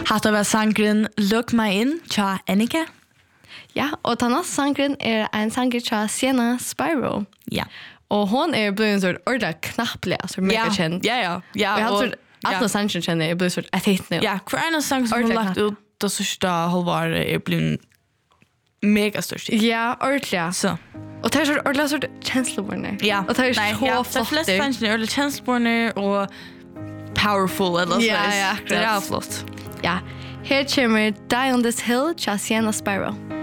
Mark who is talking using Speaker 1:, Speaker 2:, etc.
Speaker 1: Hatta var sangren Look My In, tja Annika.
Speaker 2: Ja, og den neste sangren en sanger til Sienna Spyro.
Speaker 1: Ja.
Speaker 2: Og hon blevet en sort ordentlig knapple, altså mega kjent.
Speaker 1: Ja.
Speaker 2: Og jeg har alle sanger kjenner jeg blevet sort et hit nu.
Speaker 1: Ja, hver en sang som hun lagt ut det sørste halvåret blevet mega størst.
Speaker 2: Ja, ordentlig.
Speaker 1: Så.
Speaker 2: Og det sort ordentlig sort kjensleborne.
Speaker 1: Ja.
Speaker 2: Og det så flott.
Speaker 1: De fleste sangene ordentlig kjensleborne og powerful eller
Speaker 2: Ja,
Speaker 1: det flott.
Speaker 2: Ja, her kommer Die on This Hill til Sienna Spyro.